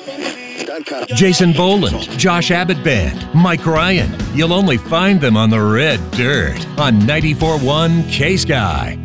Jason Boland, Josh Abbott Band, Mike Ryan. You'll only find them on the red dirt on 94.1 K-Sky.